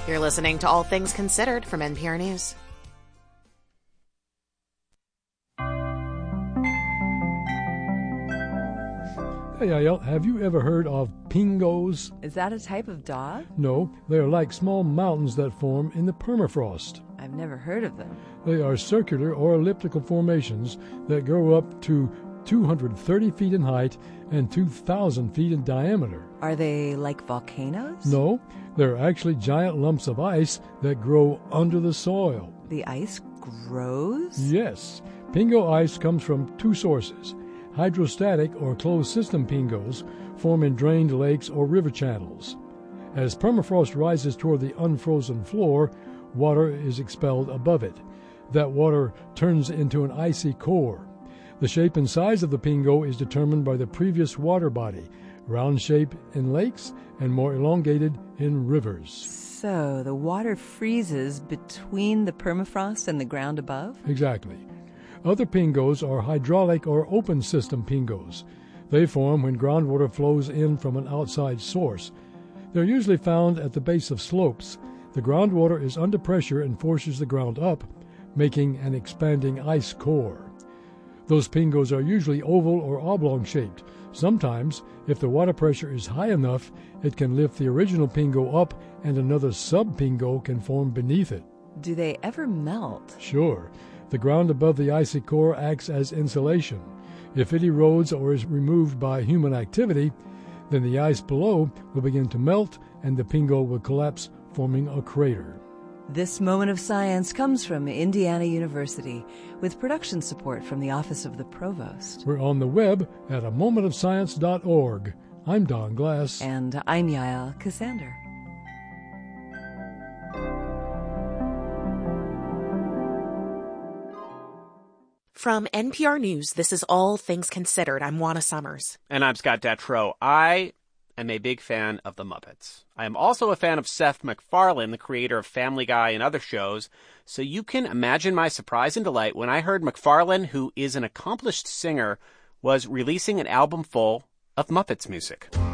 You're listening to All Things Considered from NPR News. Hey, Ayel, have you ever heard of pingos? Is that a type of dog? No, they are like small mountains that form in the permafrost. I've never heard of them. They are circular or elliptical formations that grow up to 230 feet in height and 2,000 feet in diameter. Are they like volcanoes? No, they're actually giant lumps of ice that grow under the soil. The ice grows? Yes. Pingo ice comes from two sources. Hydrostatic or closed system pingos form in drained lakes or river channels. As permafrost rises toward the unfrozen floor, water is expelled above it. That water turns into an icy core. The shape and size of the pingo is determined by the previous water body, round shape in lakes and more elongated in rivers. So the water freezes between the permafrost and the ground above? Exactly. Other pingos are hydraulic or open system pingos. They form when groundwater flows in from an outside source. They're usually found at the base of slopes. The groundwater is under pressure and forces the ground up, making an expanding ice core. Those pingos are usually oval or oblong shaped. Sometimes, if the water pressure is high enough, it can lift the original pingo up and another sub-pingo can form beneath it. Do they ever melt? Sure. The ground above the icy core acts as insulation. If it erodes or is removed by human activity, then the ice below will begin to melt and the pingo will collapse, forming a crater. This Moment of Science comes from Indiana University with production support from the Office of the Provost. We're on the web at amomentofscience.org. I'm Don Glass. And I'm Yael Cassander. From NPR News, this is All Things Considered. I'm Juana Summers. And I'm Scott Detrow. I am a big fan of the Muppets. I am also a fan of Seth MacFarlane, the creator of Family Guy and other shows. So you can imagine my surprise and delight when I heard MacFarlane, who is an accomplished singer, was releasing an album full of Muppets music.